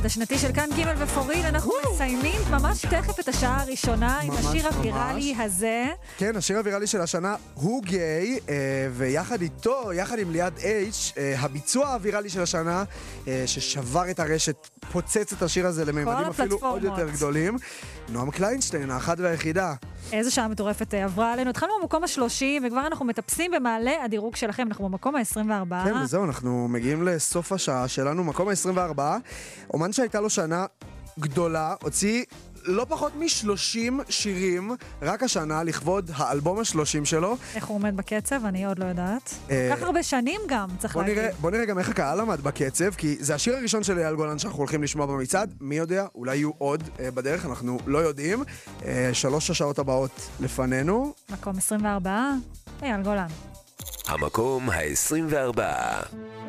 השנתי של כאן ג' ופוריל, אנחנו מסיימים ממש תכף את השעה הראשונה עם השיר הוויראלי הזה. כן, השיר הוויראלי של השנה הוא גיי, ויחד איתו, יחד עם ליעד H, הביצוע הוויראלי של השנה, ששבר את הרשת, פוצץ את השיר הזה לממדים אפילו עוד יותר גדולים. נועם קליינשטיין, האחת והיחידה. איזה שעה מטורפת עברה עלינו. התחלנו במקום ה-30, וכבר אנחנו מטפסים במעלה הדירוג שלכם. אנחנו במקום ה-24. כן, וזהו, אנחנו מגיעים לסוף השעה שלנו, מקום ה-24. אומן שהייתה לו שנה גדולה, הוציא לא פחות מ-30 שירים רק השנה לכבוד האלבום ה-30 שלו. איך הוא עומד בקצב? אני עוד לא יודעת. כך הרבה שנים גם, צריך להגיד. בוא נראה גם איך הקהל עמד בקצב, כי זה השיר הראשון של אייל גולן שאנחנו הולכים לשמוע במצעד. מי יודע? אולי יהיו עוד בדרך, אנחנו לא יודעים. 3 השעות הבאות לפנינו. מקום 24, אייל גולן. המקום ה-24.